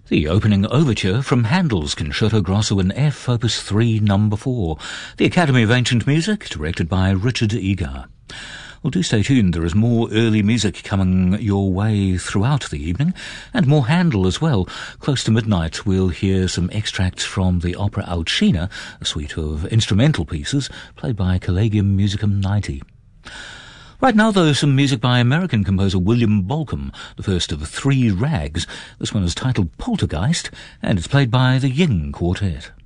The opening overture from Handel's Concerto Grosso in F, Opus 3, No. 4, the Academy of Ancient Music, directed by Richard Egar. Well, do stay tuned. There is more early music coming your way throughout the evening, and more Handel as well. Close to midnight, we'll hear some extracts from the opera Alcina, a suite of instrumental pieces played by Collegium Musicum 90. Right now, though, some music by American composer William Bolcom, the first of 3 rags. This one is titled Poltergeist, and it's played by the Ying Quartet.